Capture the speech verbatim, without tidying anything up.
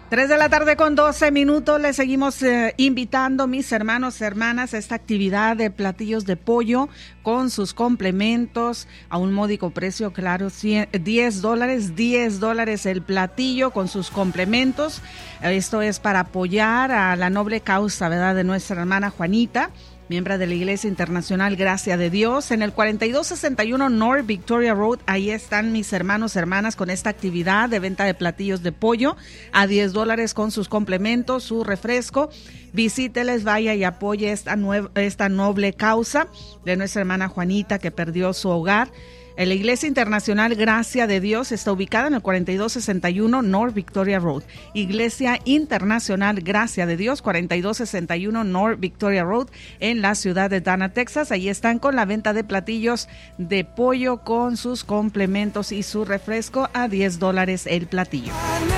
Tres de la tarde con doce minutos, les seguimos eh, invitando, mis hermanos, hermanas, a esta actividad de platillos de pollo con sus complementos a un módico precio, claro, diez dólares, diez dólares el platillo con sus complementos. Esto es para apoyar a la noble causa, ¿verdad?, de nuestra hermana Juanita, miembro de la Iglesia Internacional Gracia de Dios, en el cuarenta y dos sesenta y uno North Victoria Road. Ahí están mis hermanos, hermanas, con esta actividad de venta de platillos de pollo a diez dólares con sus complementos, su refresco. Visíteles, vaya y apoye esta, nue- esta noble causa de nuestra hermana Juanita, que perdió su hogar. La Iglesia Internacional Gracia de Dios está ubicada en el cuarenta y dos sesenta y uno North Victoria Road. Iglesia Internacional Gracia de Dios, cuarenta y dos sesenta y uno North Victoria Road, en la ciudad de Dana, Texas. Ahí están con la venta de platillos de pollo con sus complementos y su refresco a diez dólares el platillo.